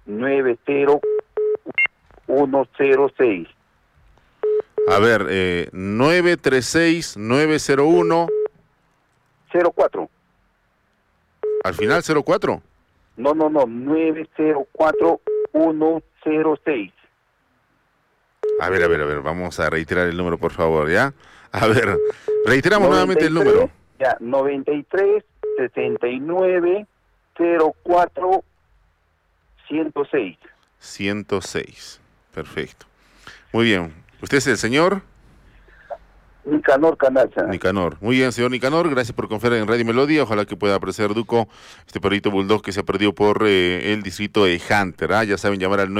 936-90106. A ver, 936-901. 04. ¿Al final 04? No, 904-106. A ver, vamos a reiterar el número, por favor, ¿ya? A ver, reiteramos nuevamente el número. Ya, 93-69-04-106. 106, perfecto. Muy bien, ¿usted es el señor? Nicanor Canalza. Nicanor. Muy bien, señor Nicanor, gracias por confiar en Radio Melodía. Ojalá que pueda apreciar, Duco, este perrito bulldog que se ha perdido por el distrito de Hunter. Ya saben, llamar al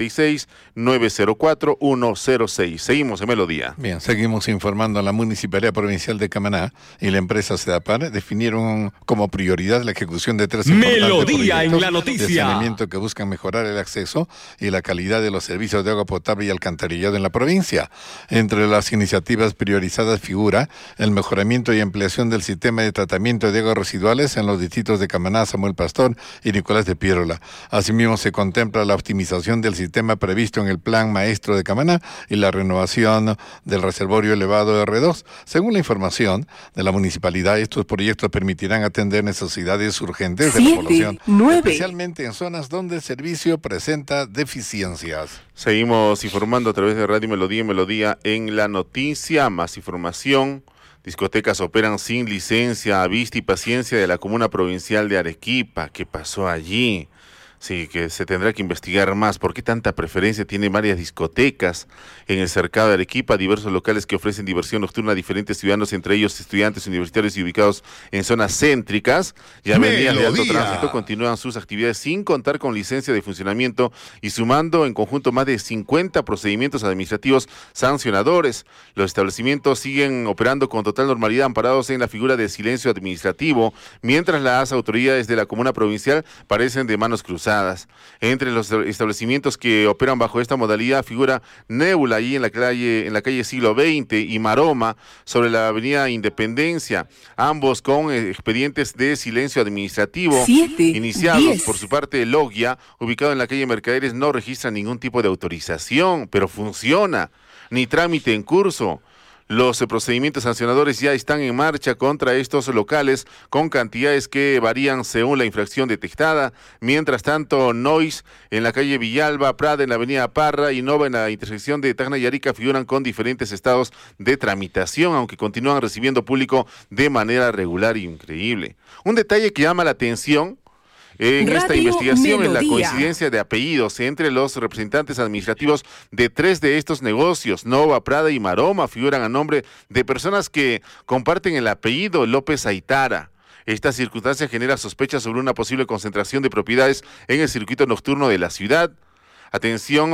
936-904-106. Seguimos en Melodía. Bien, seguimos informando. La Municipalidad Provincial de Camaná y la empresa Sedapar definieron como prioridad la ejecución de 3 Melodía en la noticia. De saneamiento que buscan mejorar el acceso y la calidad de los servicios de agua potable y alcantarillado en la provincia. Entre las iniciativas priorizadas figura el mejoramiento y ampliación del sistema de tratamiento de aguas residuales en los distritos de Camaná, Samuel Pastor y Nicolás de Piérola. Asimismo, se contempla la optimización del sistema previsto en el Plan Maestro de Camaná y la renovación del reservorio elevado R2. Según la información de la municipalidad, estos proyectos permitirán atender necesidades urgentes de la población, especialmente en zonas donde el servicio presenta deficiencias. Seguimos informando a través de Radio Melodía y Melodía en la noticia. Más información. Discotecas operan sin licencia a vista y paciencia de la Comuna Provincial de Arequipa. ¿Qué pasó allí? Sí, que se tendrá que investigar más. ¿Por qué tanta preferencia tiene varias discotecas en el cercado de Arequipa? Diversos locales que ofrecen diversión nocturna a diferentes ciudadanos, entre ellos estudiantes universitarios y ubicados en zonas céntricas y avenidas de alto tránsito, continúan sus actividades sin contar con licencia de funcionamiento y sumando en conjunto más de 50 procedimientos administrativos sancionadores. Los establecimientos siguen operando con total normalidad, amparados en la figura de silencio administrativo, mientras las autoridades de la Comuna Provincial parecen de manos cruzadas. Entre los establecimientos que operan bajo esta modalidad figura Nebula, allí en la calle Siglo XX, y Maroma, sobre la avenida Independencia, ambos con expedientes de silencio administrativo iniciados. Por su parte, Logia, ubicado en la calle Mercaderes, no registra ningún tipo de autorización, pero funciona, ni trámite en curso. Los procedimientos sancionadores ya están en marcha contra estos locales con cantidades que varían según la infracción detectada. Mientras tanto, Noise en la calle Villalba, Prada en la avenida Parra y Nova en la intersección de Tacna y Arica figuran con diferentes estados de tramitación, aunque continúan recibiendo público de manera regular y increíble. Un detalle que llama la atención en esta investigación es la coincidencia de apellidos entre los representantes administrativos de 3 de estos negocios. Nova, Prada y Maroma figuran a nombre de personas que comparten el apellido López Aitara. Esta circunstancia genera sospechas sobre una posible concentración de propiedades en el circuito nocturno de la ciudad. Atención,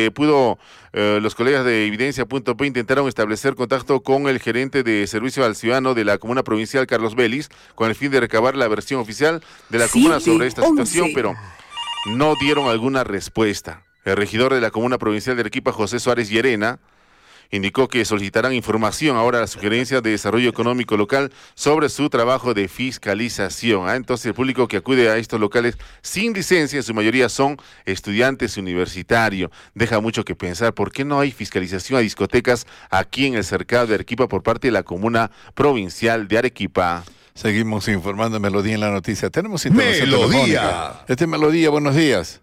los colegas de Evidencia.p intentaron establecer contacto con el gerente de Servicio al Ciudadano de la Comuna Provincial, Carlos Vélez, con el fin de recabar la versión oficial de la comuna sobre esta situación, pero no dieron alguna respuesta. El regidor de la Comuna Provincial de Arequipa, José Suárez Llerena, indicó que solicitarán información ahora a la Sugerencia de Desarrollo Económico Local sobre su trabajo de fiscalización. Entonces, el público que acude a estos locales sin licencia, en su mayoría son estudiantes universitarios. Deja mucho que pensar. ¿Por qué no hay fiscalización a discotecas aquí en el cercado de Arequipa por parte de la Comuna Provincial de Arequipa? Seguimos informando Melodía en la noticia. Tenemos intervención telefónica. Melodía, buenos días.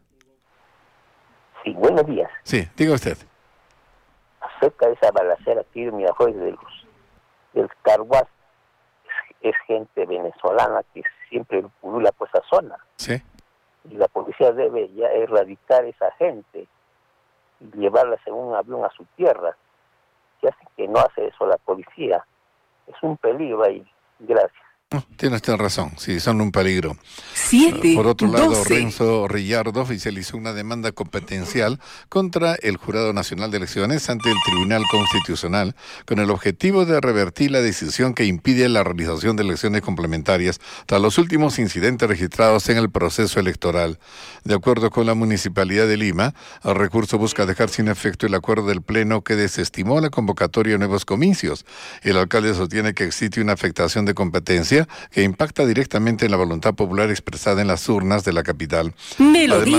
Sí, buenos días. Sí, diga usted. Acerca de esa balacera aquí de Miraflores del Carguas, es gente venezolana que siempre pulula por esa zona. Sí. Y la policía debe ya erradicar a esa gente y llevarla en un avión a su tierra. Si hace que no hace eso la policía, es un peligro ahí. Gracias. Tiene usted razón, sí, son un peligro. 7, Por otro lado, 12. Renzo Rillardo oficializó una demanda competencial contra el Jurado Nacional de Elecciones ante el Tribunal Constitucional con el objetivo de revertir la decisión que impide la realización de elecciones complementarias tras los últimos incidentes registrados en el proceso electoral. De acuerdo con la Municipalidad de Lima, el recurso busca dejar sin efecto el acuerdo del Pleno que desestimó la convocatoria de nuevos comicios. El alcalde sostiene que existe una afectación de competencia que impacta directamente en la voluntad popular expresada en las urnas de la capital. Melodía.